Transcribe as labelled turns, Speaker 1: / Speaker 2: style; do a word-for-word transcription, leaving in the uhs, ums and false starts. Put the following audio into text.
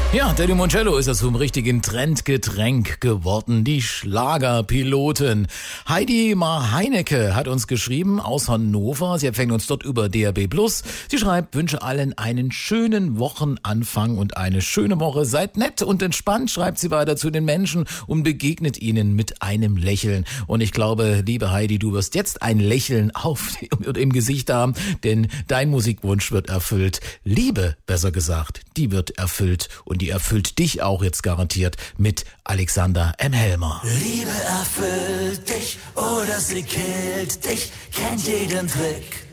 Speaker 1: Ja, der Limoncello ist ja zum richtigen Trendgetränk geworden. Die Schlagerpilotin Heidi Mar-Heinecke hat uns geschrieben aus Hannover. Sie empfängt uns dort über D A B plus. Sie schreibt, wünsche allen einen schönen Wochenanfang und eine schöne Woche. Seid nett und entspannt, schreibt sie weiter zu den Menschen und begegnet ihnen mit einem Lächeln. Und ich glaube, liebe Heidi, du wirst jetzt ein Lächeln auf im Gesicht haben, denn dein Musikwunsch wird erfüllt. Liebe, besser gesagt, die wird erfüllt und die erfüllt dich auch jetzt garantiert mit Alexander M. Helmer.
Speaker 2: Liebe erfüllt dich oder sie killt dich, kennt jeden Trick.